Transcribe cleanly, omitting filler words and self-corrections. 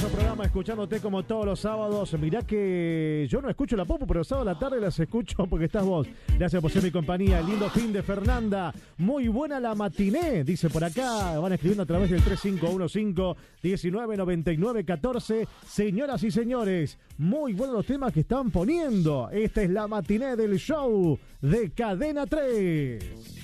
Hermoso programa, escuchándote como todos los sábados. Mirá que yo no escucho la Popu, pero sábado a la tarde las escucho porque estás vos. Gracias por ser mi compañía. El lindo fin de Fernanda. Muy buena la matiné, dice por acá. Van escribiendo a través del 3515-1999-14. Señoras y señores, muy buenos los temas que están poniendo. Esta es la matiné del show de Cadena 3.